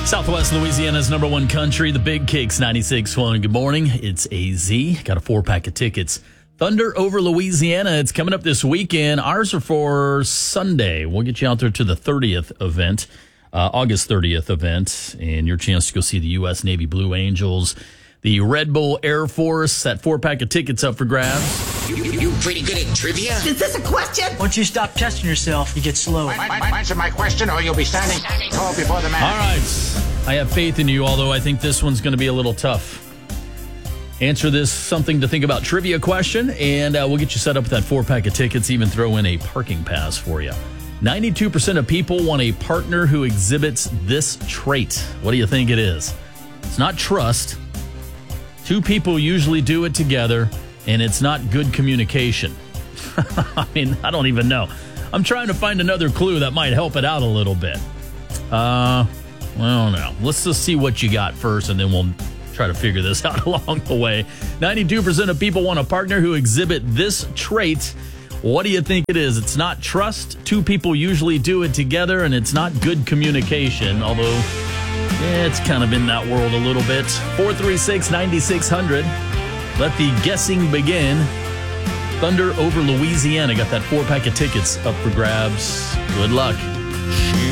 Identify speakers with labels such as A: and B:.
A: Southwest Louisiana's number one country, the Big Kicks 96.1. Good morning. It's AZ. Got a 4-pack of tickets. Thunder over Louisiana. It's coming up this weekend. Ours are for Sunday. We'll get you out there to the 30th event, August 30th event, and your chance to go see the U.S. Navy Blue Angels, the Red Bull Air Force. That 4-pack of tickets up for grabs.
B: You pretty good at trivia?
C: Is this a question?
D: Once you stop testing yourself, you get slow.
B: Answer my question or you'll be standing tall before the man.
A: All right. I have faith in you, although I think this one's going to be a little tough. Answer this something to think about trivia question, and we'll get you set up with that 4-pack of tickets, even throw in a parking pass for you. 92% of people want a partner who exhibits this trait. What do you think it is? It's not trust. Two people usually do it together, and it's not good communication. I mean, I don't even know. I'm trying to find another clue that might help it out a little bit. I don't know. Let's just see what you got first, and then we'll try to figure this out along the way. 92% of people want a partner who exhibit this trait. What do you think it is? It's not trust. Two people usually do it together, and it's not good communication, although it's kind of in that world a little bit. 436-9600. Let the guessing begin. Thunder over Louisiana. Got that 4-pack of tickets up for grabs. Good luck.